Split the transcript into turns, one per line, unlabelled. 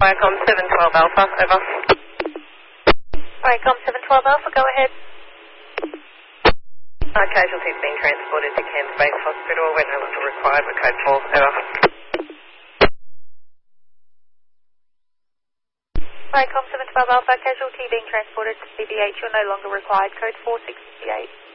Viacom 712 Alpha, over.
Viacom 712 Alpha, go ahead.
Casualties being transported to Cairns Base Hospital. We're no longer required with code 4, over.
Viacom 712 Alpha, casualty being transported to CBH. You're no longer required. Code 4668.